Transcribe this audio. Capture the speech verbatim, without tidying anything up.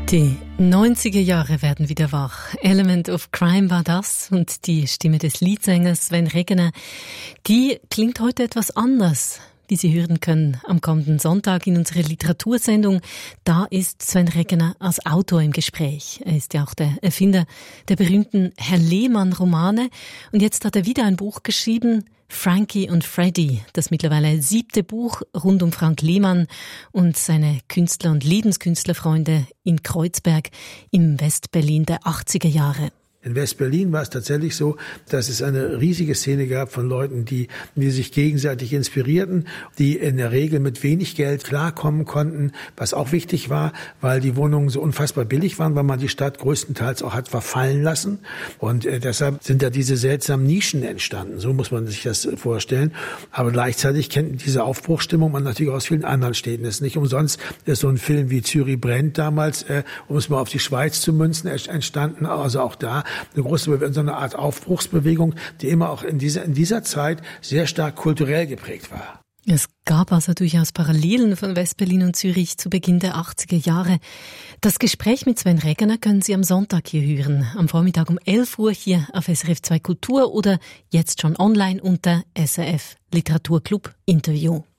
Die neunziger Jahre werden wieder wach. Element of Crime war das und die Stimme des Leadsängers Sven Regener, die klingt heute etwas anders. Wie Sie hören können am kommenden Sonntag in unserer Literatursendung, da ist Sven Regener als Autor im Gespräch. Er ist ja auch der Erfinder der berühmten Herr Lehmann-Romane und jetzt hat er wieder ein Buch geschrieben, Frankie und Freddy, das mittlerweile siebte Buch rund um Frank Lehmann und seine Künstler- und Lebenskünstlerfreunde in Kreuzberg im Westberlin der achtziger Jahre. In West-Berlin war es tatsächlich so, dass es eine riesige Szene gab von Leuten, die, die sich gegenseitig inspirierten, die in der Regel mit wenig Geld klarkommen konnten, was auch wichtig war, weil die Wohnungen so unfassbar billig waren, weil man die Stadt größtenteils auch hat verfallen lassen. Und äh, deshalb sind da diese seltsamen Nischen entstanden. So muss man sich das vorstellen. Aber gleichzeitig kennt diese Aufbruchsstimmung man natürlich aus vielen anderen Städten. Es ist nicht umsonst ist so ein Film wie Zürich brennt damals, äh, um es mal auf die Schweiz zu münzen, entstanden. Also auch da eine große, so eine Art Aufbruchsbewegung, die immer auch in dieser, in dieser Zeit sehr stark kulturell geprägt war. Es gab also durchaus Parallelen von West-Berlin und Zürich zu Beginn der achtziger Jahre. Das Gespräch mit Sven Regener können Sie am Sonntag hier hören. Am Vormittag um elf Uhr hier auf S R F zwei Kultur oder jetzt schon online unter S R F Literaturclub Interview.